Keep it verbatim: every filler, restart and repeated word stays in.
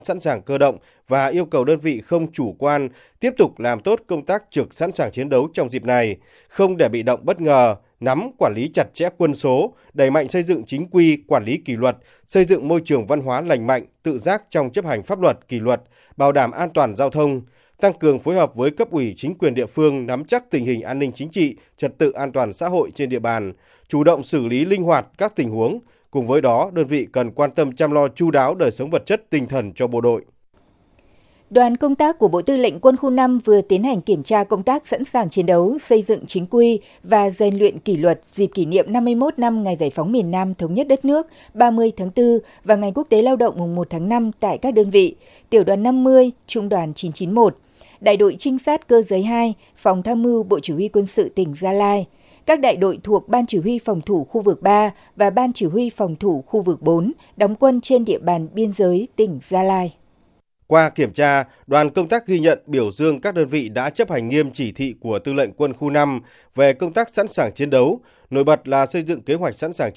sẵn sàng cơ động và yêu cầu đơn vị không chủ quan, tiếp tục làm tốt công tác trực sẵn sàng chiến đấu trong dịp này, không để bị động bất ngờ, nắm quản lý chặt chẽ quân số, đẩy mạnh xây dựng chính quy, quản lý kỷ luật, xây dựng môi trường văn hóa lành mạnh, tự giác trong chấp hành pháp luật, kỷ luật, bảo đảm an toàn giao thông, tăng cường phối hợp với cấp ủy chính quyền địa phương nắm chắc tình hình an ninh chính trị, trật tự an toàn xã hội trên địa bàn, chủ động xử lý linh hoạt các tình huống. Cùng với đó, đơn vị cần quan tâm chăm lo chu đáo đời sống vật chất tinh thần cho bộ đội. Đoàn công tác của Bộ Tư lệnh Quân khu năm vừa tiến hành kiểm tra công tác sẵn sàng chiến đấu, xây dựng chính quy và rèn luyện kỷ luật dịp kỷ niệm năm mươi mốt năm ngày giải phóng miền Nam thống nhất đất nước ba mươi tháng tư và Ngày Quốc tế Lao động mùng một tháng năm tại các đơn vị, Tiểu đoàn năm mươi, Trung đoàn chín chín mốt, Đại đội Trinh sát Cơ giới hai, Phòng Tham mưu Bộ Chỉ huy Quân sự tỉnh Gia Lai, các đại đội thuộc Ban Chỉ huy Phòng thủ khu vực ba và Ban Chỉ huy Phòng thủ khu vực bốn đóng quân trên địa bàn biên giới tỉnh Gia Lai. Qua kiểm tra, đoàn công tác ghi nhận biểu dương các đơn vị đã chấp hành nghiêm chỉ thị của Tư lệnh Quân khu năm về công tác sẵn sàng chiến đấu, nổi bật là xây dựng kế hoạch sẵn sàng